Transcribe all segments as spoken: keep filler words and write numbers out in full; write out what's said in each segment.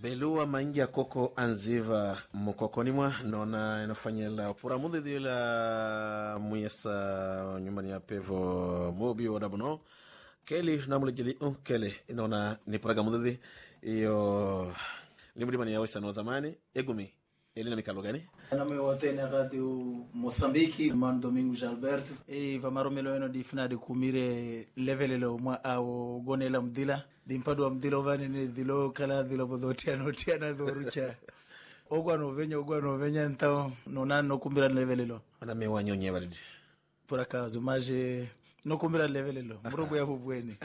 Belua maingia koko anziva mokokoni mwa nona inafanyela pura mudhi la muyesa nyumbani ya pevo mobi wadabuno keli namulejeli un kele inona ni praga mudhi iyo limudi mani ya wesa no zamani egumi elina mikalo gani na me wote na radio Moçambique man Domingos Alberto e va maromelo eno di fina de kumire level lo mwa au gonela mdila dimpado mdilo vani ni dilo kala dilo bodotia no tiana dorucha ogwa no venya ogwa no venya ntao no na no kumbira level lo ana me wanyonye baridi por acaso maje no kumbira level lo murugo ya bubweni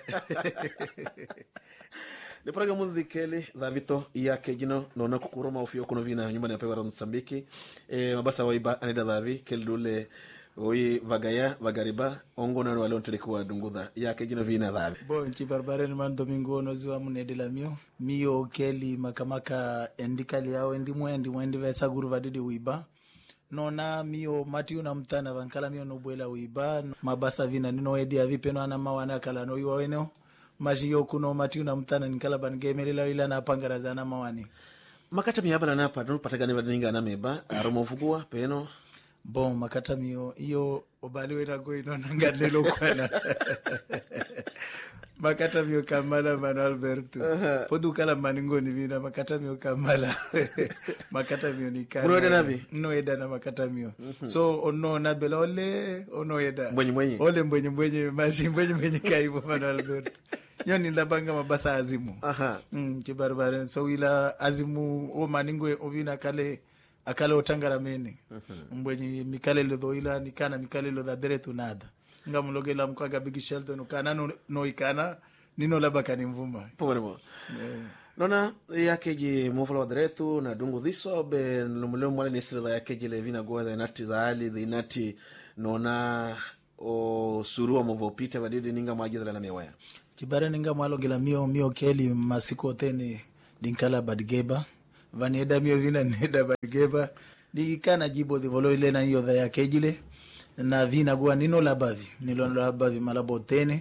ni praga mudhi kele Davito yake jino nona kukuroma ofio kuno vina nyumbani ya pewa Msambiki e mabasa waiba anida Davi kele dule oi vagaya vagariba ongo na wale ontelikuwa dungudha yake jino vina Davi bon ci barbare man Domingo no ziwa munede la mio mio keli makamaka endikali yao endi mwendi mwendi vesa guru vadidi uiba nona mio mati una mtana vankala mio no bwela uiba mabasa vina nino edi avipeno ana mawana kala no iwa weneo majiyo kuno mati una mtana nikala bangemerela ila na pangaraza na mawani makata miyabala napa dunu patagani badinga na meba aromo fugua peno bon makata miyo iyo obaliwe na go inona ngadelo kwana makata miyo kamala mano Alberto uh-huh. Podu kala maningo ni vina makata miyo kamala makata miyo ni kana uno eda nabi no eda na makata miyo uh-huh. So ono na bela ole ono eda mbwenye mbwenye ole mbwenye mbwenye maji mbwenye mbwenye kaibo mano Alberto nyoni ndabanga mabasa azimu aha mm kibarbare so ila azimu o maningo ovina kale akale otangara mene uh-huh. Mbwenye mikale lo ila nikana mikale lo da deretu nada ngamulogela mkaga big shelter no kana no, no ikana nino labaka ni mvuma powermo yeah. Nona yakeje mofolo wa deretu na dungu dhiso be lumuleo mwale ni sila yakeje le vina goa da nati da ali da inati nona o surua mvopita vadidi ninga mwajidha na miwaya kibare ninga mwalogela mio mio keli masiko teni dinkala badgeba vaneda mio vina neda badgeba dikana jibo de volo ile na hiyo da yakejile na vina gua nino labavi nilo labavi malabotene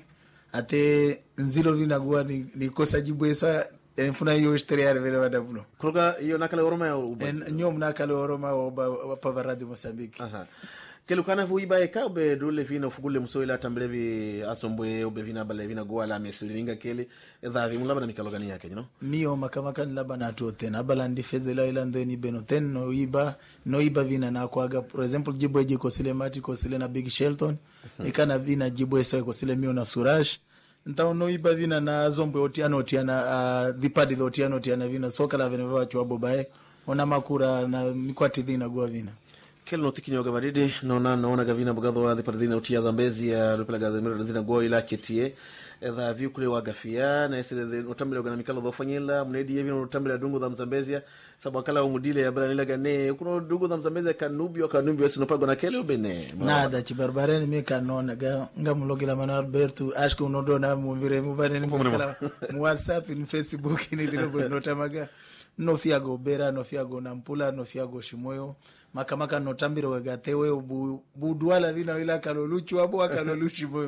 ate nzilo vina gua ni, ni kosa jibu esa enfuna yo historia vile wadabuno kuloga iyo nakale oroma ya uba nyom nakale oroma wa pavaradi Mozambique aha kelu kana vuiba eka be dule vina fugule msoila tambelevi asombwe obe vina bale vina gua la mesilinga kele edhavi mulaba na mikaloga ni yake no mio makamaka nilaba na to tena bala ndi fezela ila ndo ni beno ten no iba no iba vina na kwaga for example jibo eje ko sile mati ko sile na big shelton uh-huh. Ikana vina jibo eso ko sile mio na suraj ntao no iba vina na zombe otiano otiana uh, dipadi otiano otiana vina soka la vina wa chwabo bae ona makura na mikwati vina gua vina kelo notikinyo gabaridi nona naona gavina bugado wa dipardina utia zambezi ya rupela gazemiro dina go ila ketie edha viukule wa gafia na esile otambile ogana mikalo dofanyela mnedi yevino otambile dungu za Mzambezia sababu kala umudile ya bala nilaga ne kuno dungu za Mzambezia kanubio kanubio sinopago na kele ubene nada chibarbareni mi kanona ga ngamulogela mana Alberto ashke unodo na muvire muvane ni mukala mu WhatsApp ni Facebook ni dilo notamaga no fiago bera no fiago nampula no fiago shimoyo makamaka notambiro gatewe bu budwala vina ila kaloluchu abo akaloluchi moyo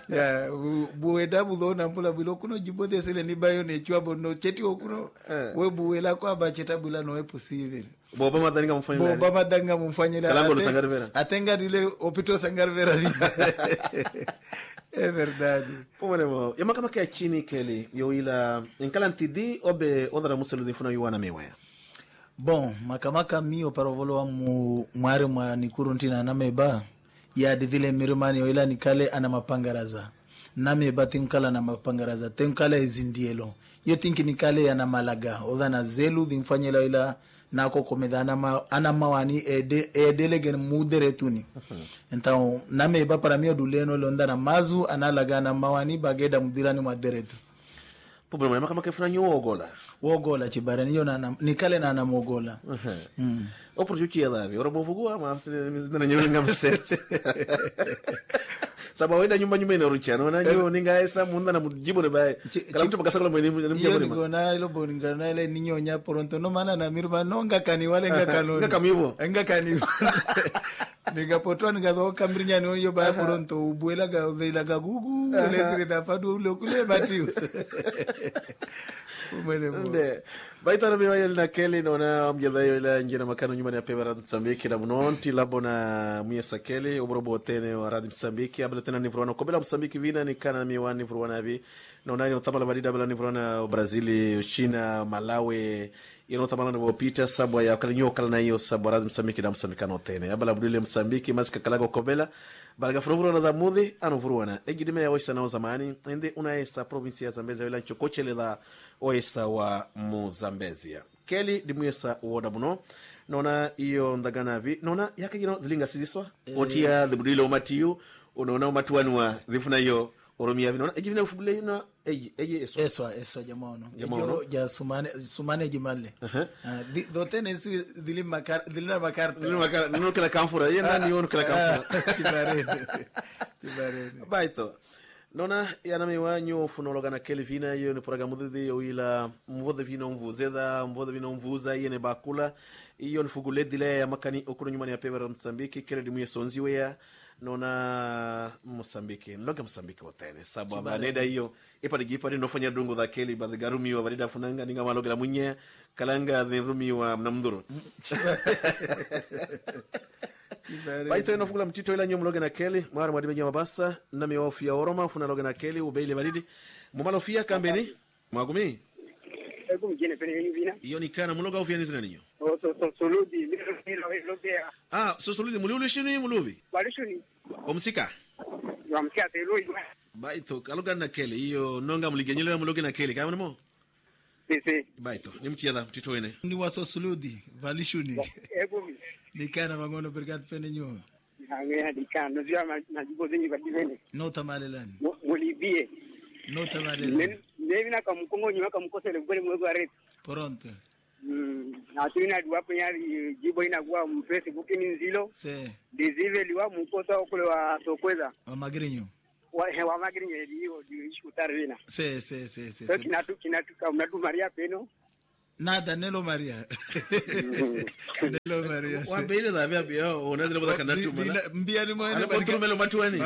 ya bu edabu do nampula bilo kuno jibode sele ni bayo ne chwabo no cheti okuno we buwela kwa ba chetabula no eposive boba madanga mfanyela boba madanga mfanyela kalango sangarvera atenga dile opito sangarvera é verdade pomeremo ya makamaka ya chini kele yo ila inkalantidi obe odara muselu difuna yuana mewaya bon makamaka mio parovolo wa mu mware mwa nikuruntina na meba ya divile mirimani oila nikale ana mapangaraza na meba tinkala na mapangaraza tinkala izindielo yo tinki nikale ya na malaga odha na zelu dimfanyela ila nako komedana ma ana mawani ede edelegen mudere tuni então na meba para mio duleno londa na mazu analaga na mawani bageda mudirani maderetu problema ya makamaka funa nyo ogola wogola chibarani yo na nikale na na mogola uh-huh. mm. Opro juki ya davi ora bovugua ma na nyo ngamset sababu ida nyumba nyumba ina ruchano na nyo ninga esa munda na mujibo ne bae kala mtu bakasa kala mwini mjibo ne yo ngona ilo boninga na ile ninyo nya poronto no mana na mirba no ngakani wale ngakano ngakamivo ngakani Ningapotwa ningazo kambrinya no yo ba poronto ubuela ga vela ga gugu lezire da padu ule kule batiu. Nde baita rabi wayel na Kelly nona mjadha yo ila njina makano nyuma ya pewa Radhi Msambiki na mnonti labo na miesa Kelly obrobo tene wa Radhi Msambiki abla tena nivruana kobela Msambiki vina ni kana miwa nivruana vi nona ino tabala badida abla nivruana Brazili, China, Malawi ino tabala na wopita sabwa ya wakali nyo kala na iyo sabwa Radhi Msambiki na Msambikano tene abla budile Msambiki mazika kalago kobela baraga furuvruana da mudhi anu vruana egidime ya oisa na zamani ende unaesa provinsi ya Zambezia wila nchokochele da oisa wa Muzambezia Kelly dimuyesa uoda muno nona iyo ndagana vi nona yaka gino zilinga siziswa e... otia dhibudile umatiyu unaona umatuanua dhifuna yo oromia vi nona ejivina ufugule ino eji eji eswa eswa eswa jamono ejo ja sumane sumane jimale uh -huh. uh, dotene si dhili makar dhilina makarta dhilina makarta nino kila kamfura ye nani yono kila kamfura tibarene tibarene baito nona yanami wanyo funologa na Kelly vina iyo ni programu dhidi yo ila mvodhe vina mvuzedha mvodhe vina mvuza iyo ni bakula iyo ni fugule dile ya makani okuru nyumani ya pewa Msambiki Kelly dimuye sonziwe ya nona Msambiki nloga Msambiki wotene sabu abaneda iyo ipa digipa di nofanya dungu dha Kelly badhi garumi wa varida funanga ninga maloga la munye kalanga dhi rumi wa mnamduru baito eno fugula mtito ila nyomloga na Kelly mara mwadibe nyama basa nami ofia oroma funa loga na Kelly ubeile baridi mumalo fia kambeni mwagumi ego mjene pene yivina iyo ni kana muloga ofia nizina ninyo o so so soludi milo lobea ah so soludi mululu shini muluvi balishuni omsika wamsia telo baito kaloga na Kelly iyo nonga muligenyelo muloga na Kelly kama nimo sisi baito ni mtiada mtito ene ni waso soludi valishuni ego mi nikana mangono berkat pene nyo ngea dikano zia majibo zenyi badivene no tamalelani molibie no tamalelani nevi na kamkongo nyuma kamkosele ngore mwego aretu pronto mm na tulina duwapo yari jibo ina kwa Facebook ni nzilo se dizive liwa mkosa okule wa sokweza wa magrinyo wa hewa magrinyo hiyo dishu tarvina se se se se so kinatu kinatu kama tu Maria Peno nada Nelo Maria Nelo Maria wa beile da bia bia ona zile boda kanatu mala mbia ni mwana ba control matuani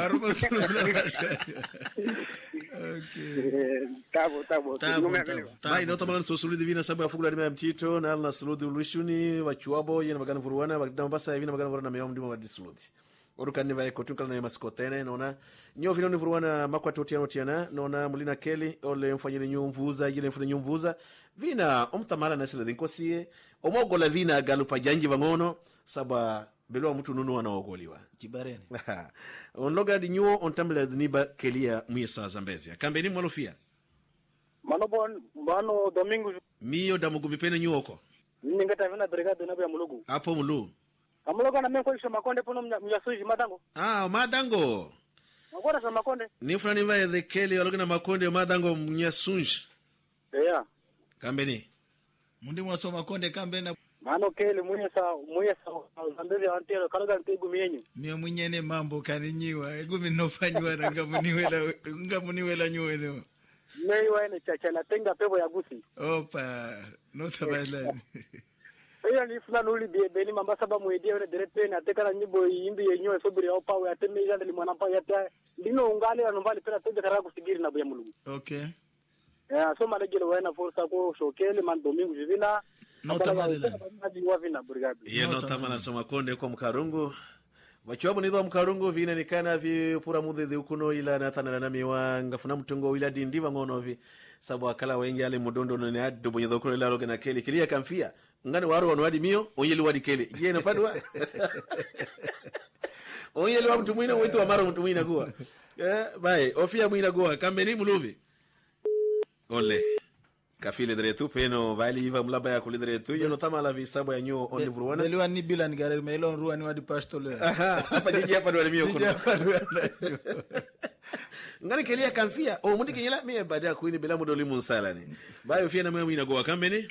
okay tabo tabo bai no tamala so sulu divina sababu afugula dima mtito na na sulu ulishuni wachuabo yena magana vuruana bagida mbasa yina magana vuruana meyo ndimo wa disuludi orukani vai kotunkala na maskotene nona nyo vino ni vuruana makwatu tiano tiana nona mulina Kelly ole mfanyile nyumvuza yile mfanya nyumvuza vina omtamala na sile dinkosie omogola vina galupa janji vangono saba belo mtu nunu wanaogoliwa kibareni onloga di nyuo ontambla diniba Kelia mwesa Zambezia kambeni mwalofia manobon bano domingo miyo damugumi pene nyuoko ningata vina brigade na bya mulugu hapo mulu amloga na meko isho makonde pono mnyasuji madango ah madango magora sa makonde ni fulani va the Kelly ologa na makonde madango mnyasunji yeah kambeni mundi mwaso makonde kambena mano Kelly mwesa mwesa Zambezia antero kalaga ntigu mienyu mio mwenyene mambo kaninyiwa egumi nofanywa na ngamuniwela ngamuniwela nyuwele meiwa ene chacha na tenga pepo ya gusi opa no tabalani eya ni fulani uli bie ni mamba saba mwedia ule direct na tekana nyimbo yimbi yenyewe sobiri au pawe ateme ila ndali mwana pa yata ndino ungale anombali pera tende kara kusigiri na buya mulungu okay eh so malejele wana forsa ko shokele man domingo jivina no tamalela hadi wavina brigade ye no tamala soma konde kwa mkarungu wachuabu nidho mkarungu vina nikana vi pura mudhi ukuno ila na tanala na miwa ngafuna mtungo ila dindiva ngono vi sabu akala wengi ale mudondo na adu bonye dokuno ila loga na Kelly Kelia kamfia ngani waru wanwadi mio onyeli wadi Kelly je na padwa onyeli wa mtu mwina wetu wa mara mtu mwina kuwa eh bai ofia mwina kuwa kambeni muluvi ole kafile dretu peno vali iva mlaba ya kuli dretu yono tamala vi sabo ya nyo only vuruana beliwa ni bila ni gare melo ruani wadi pastole aha hapa jiji hapa ndo mio kuno ngani Kelia kamfia o mundi kenyela mie baada kuini bila mudoli munsala ni bayo fia na mwe mwina kuwa kambeni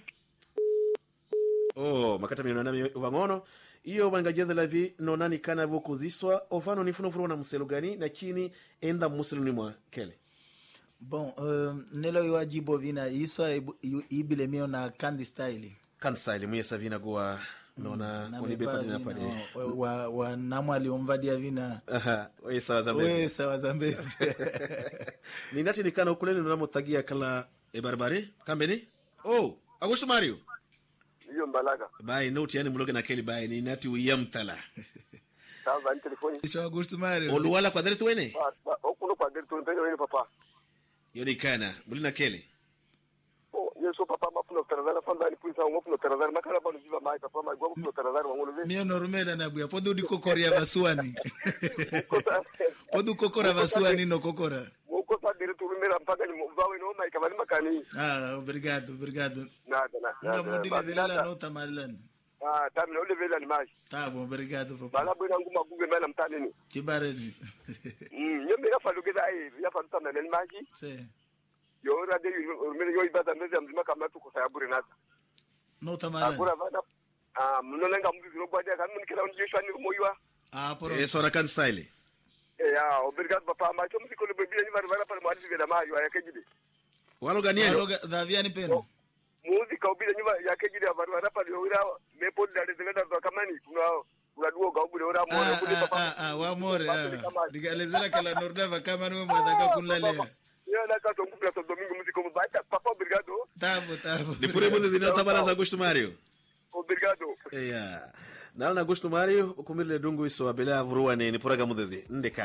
oh makata mio nami uvangono iyo bangajedha la vi nonani kana vuku ziswa ofano nifuno vuruana muselu gani na chini enda muselu ni mwa Kelly bon euh, nelo iwajibo vina iswa ibile mio na kandi style kandi style mwesa vina kuwa nona unibepa dina padi wa wa namwali omvadia vina aha we sawa zambezi we sawa zambezi ni nati nikana ukuleni nonamo tagia kala e barbare kambeni oh Augusto Mario iyo mbalaga bai note yani muloge na Kelly bai ni nati uyamtala sawa ni telefoni isho Augusto Mario oluwala kwa dere tuene okuno kwa dere tuene wewe papa yoni kana mulina Kelly oh yeso papa mafuno tarazana fanda ni puisa mafuno tarazana makala bano viva mai papa mai gwa mafuno tarazana wangolo vile mio normela na buya podo di kokoria basuani podo kokora basuani no kokora uko sa dere tuene mpaka ni mvawe no mai kama ni makani ah obrigado obrigado nada nada nada modile vela no tamalani ah tabi no levela ni mai tá bom obrigado papa bala bwana nguma kuge mala mtani ni tibareni mm nyembe ya falugeza ai ya faluta na ni mai se yo rade yo mele yo ibada mezi mzima kama tuko sayabure nasa no tamalani agora vada ah mnolenga mbizi no bwadia kan mun kila unjishwa ni moywa ah por eso era kan style eh ah obrigado papa ma chomo sikolo bebia ni marvara pale mwalimu vile mayo yakejide walo ganielo walo daviani peno muzika ubile nyuma yakejide marvara pale ora mepo dale zenda za kamani kuna kuna duo ga ubile ora more kule papa ah ah wa more ah digalezera kala nordava kama ni mwadaka kunlalea yo na ka tongu pla domingo muzika mbata papa obrigado tabo tabo ni pure mundo dina tabara za Augusto Mario obrigado yeah nalna Augusto Mario ukumile dungu iso abela avruane ni puraga mundo de ndeka